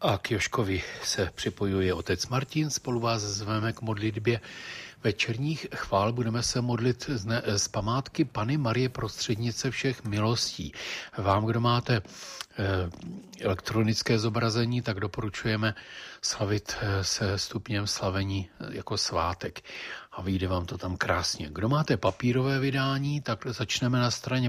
A k Joškovi se připojuje otec Martin, spolu vás zveme k modlitbě večerních chvál. Budeme se modlit z památky Panny Marie Prostřednice všech milostí. Vám, kdo máte elektronické zobrazení, tak doporučujeme slavit se stupněm slavení jako svátek. A vyjde vám to tam krásně. Kdo máte papírové vydání, tak začneme na straně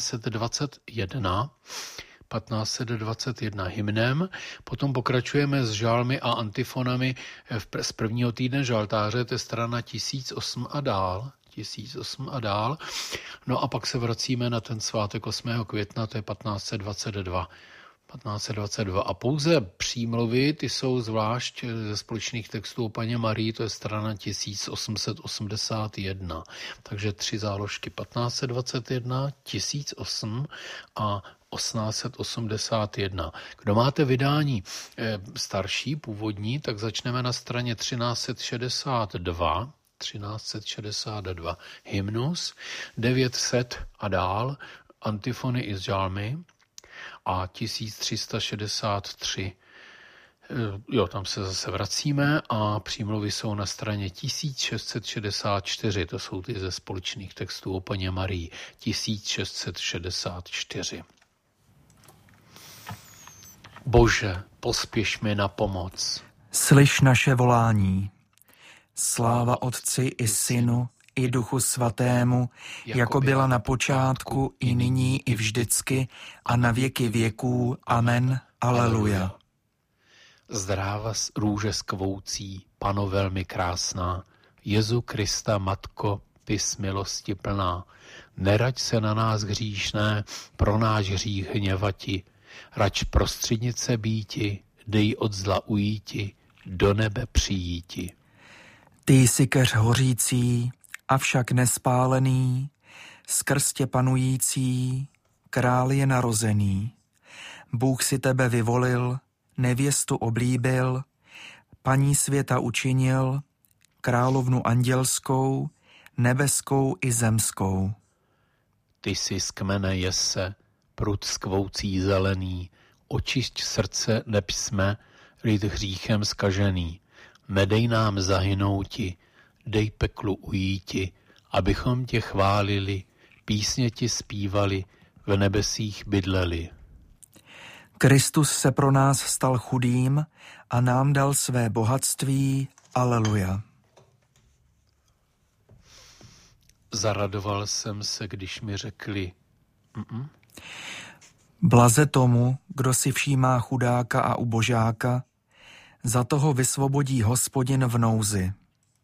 1521 hymnem, potom pokračujeme s žálmy a antifonami z prvního týdne žaltáře, to je strana 1008 a dál. No a pak se vracíme na ten svátek 8. května, to je 1522. A pouze přímluvy, ty jsou zvlášť ze společných textů o Panně Marii, to je strana 1881. Takže 3 záložky 1521, 1008 a 1881. Kdo máte vydání starší, původní, tak začneme na straně 1362 hymnus, 900 a dál, antifony i žálmy a 1363. Tam se zase vracíme a přímluvy jsou na straně 1664, to jsou ty ze společných textů o Panně Marii, 1664. Bože, pospěš mi na pomoc. Slyš naše volání. Sláva Otci i Synu, i Duchu Svatému, jako byla na počátku, i nyní, i vždycky, a na věky věků. Amen. Aleluja. Zdráva růže skvoucí, Pano velmi krásná, Jezu Krista, Matko, ty s milosti plná, neraď se na nás hříšné, pro náš hřích hněvati, rač prostřednice býti, dej od zla ujíti, do nebe přijíti. Ty jsi keř hořící, avšak nespálený, skrz tě panující, král je narozený. Bůh si tebe vyvolil, nevěstu oblíbil, paní světa učinil, královnu andělskou, nebeskou i zemskou. Ty jsi z kmene Jesse, prud skvoucí zelený, očišť srdce, neb jsme lid hříchem zkažený. Nedej nám zahynouti, dej peklu ujíti, abychom tě chválili, písně ti zpívali, v nebesích bydleli. Kristus se pro nás stal chudým a nám dal své bohatství. Aleluja. Zaradoval jsem se, když mi řekli Blaze tomu, kdo si všímá chudáka a ubožáka, za toho vysvobodí Hospodin v nouzi.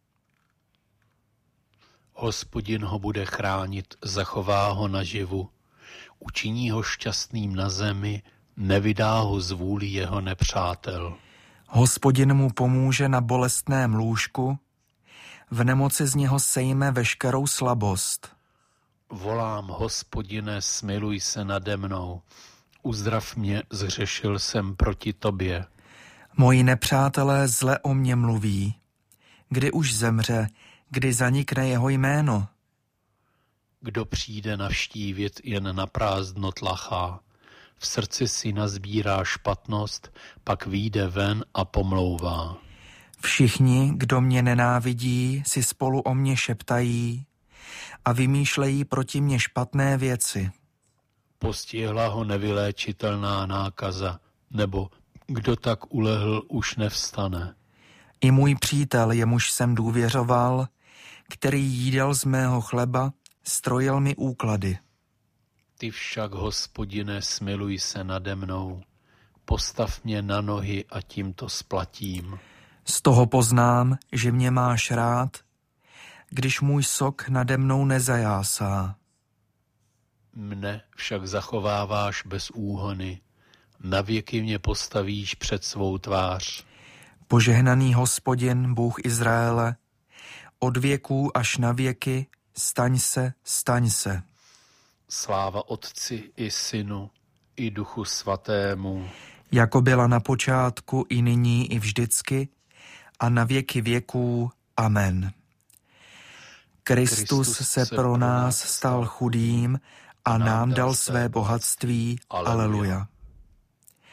Hospodin ho bude chránit, zachová ho naživu, učiní ho šťastným na zemi, nevydá ho z vůli jeho nepřátel. Hospodin mu pomůže na bolestném lůžku, v nemoci z něho sejme veškerou slabost. Volám, Hospodine, smiluj se nade mnou, uzdrav mě, zhřešil jsem proti tobě. Moji nepřátelé zle o mě mluví. Kdy už zemře, kdy zanikne jeho jméno? Kdo přijde navštívit, jen na prázdno tlachá. V srdci si nazbírá špatnost, pak vyjde ven a pomlouvá. Všichni, kdo mě nenávidí, si spolu o mě šeptají a vymýšlejí proti mě špatné věci. Postihla ho nevyléčitelná nákaza, nebo kdo tak ulehl, už nevstane. I můj přítel, jemuž jsem důvěřoval, který jídal z mého chleba, strojil mi úklady. Ty však, Hospodine, smiluj se nade mnou, postav mě na nohy a tím to splatím. Z toho poznám, že mě máš rád, když můj sok nade mnou nezajásá. Mne však zachováváš bez úhony, navěky mě postavíš před svou tvář. Požehnaný Hospodin, Bůh Izraele, od věků až na věky, staň se, staň se. Sláva Otci i Synu, i Duchu Svatému. Jako byla na počátku, i nyní, i vždycky, a na věky věků. Amen. Kristus se pro nás stal chudým a nám dal své bohatství. Aleluja.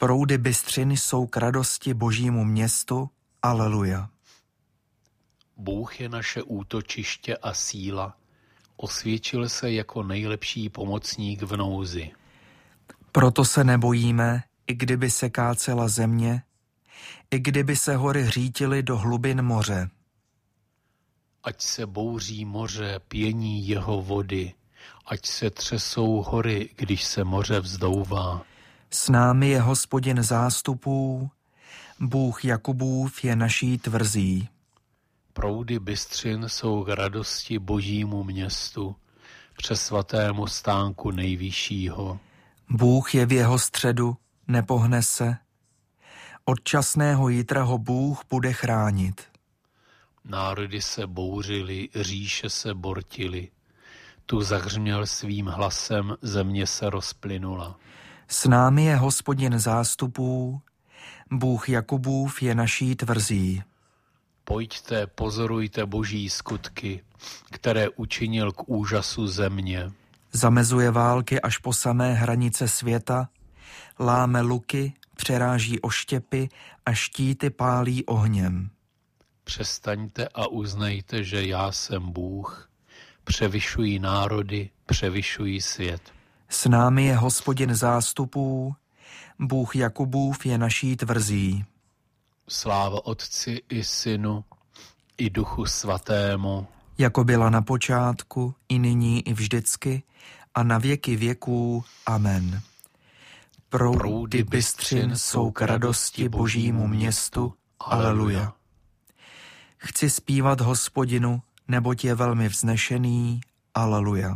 Proudy bystřin jsou k radosti Božímu městu. Aleluja. Bůh je naše útočiště a síla. Osvědčil se jako nejlepší pomocník v nouzi. Proto se nebojíme, i kdyby se kácela země, i kdyby se hory hřítily do hlubin moře. Ať se bouří moře, pění jeho vody, ať se třesou hory, když se moře vzdouvá. S námi je Hospodin zástupů, Bůh Jakubův je naší tvrzí. Proudy bystřin jsou k radosti Božímu městu, přesvatému stánku nejvyššího. Bůh je v jeho středu, nepohne se. Od časného jítra ho Bůh bude chránit. Národy se bouřily, říše se bortily. Tu zahřměl svým hlasem, země se rozplynula. S námi je Hospodin zástupů, Bůh Jakubův je naší tvrzí. Pojďte, pozorujte Boží skutky, které učinil k úžasu země. Zamezuje války až po samé hranice světa, láme luky, přeráží oštěpy a štíty pálí ohněm. Přestaňte a uznejte, že já jsem Bůh, převyšuji národy, převyšuji svět. S námi je Hospodin zástupů, Bůh Jakubův je naší tvrzí. Sláva Otci i Synu, i Duchu Svatému, jako byla na počátku, i nyní, i vždycky, a na věky věků. Amen. Proudy bystřin jsou k radosti Božímu městu. Aleluja. Chci zpívat Hospodinu, neboť je velmi vznešený. Aleluja.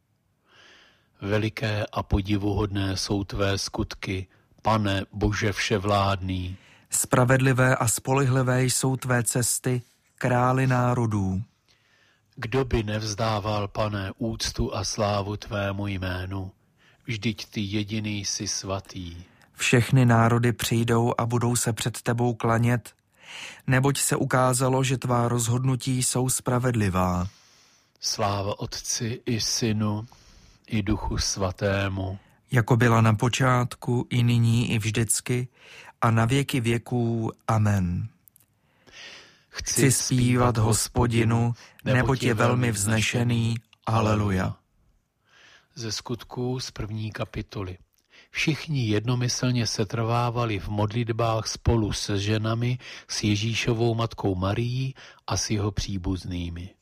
Veliké a podivuhodné jsou tvé skutky, Pane Bože vševládný. Spravedlivé a spolehlivé jsou tvé cesty, králi národů. Kdo by nevzdával, Pane, úctu a slávu tvému jménu? Vždyť ty jediný jsi svatý. Všechny národy přijdou a budou se před tebou klanět, neboť se ukázalo, že tvá rozhodnutí jsou spravedlivá. Sláva Otci i Synu, i Duchu Svatému, jako byla na počátku, i nyní, i vždycky, a na věky věků. Amen. Chci zpívat Hospodinu, neboť je velmi vznešený. Aleluja. Ze skutků z 1. kapitoly. Všichni jednomyslně setrvávali v modlitbách spolu se ženami, s Ježíšovou matkou Marií a s jeho příbuznými.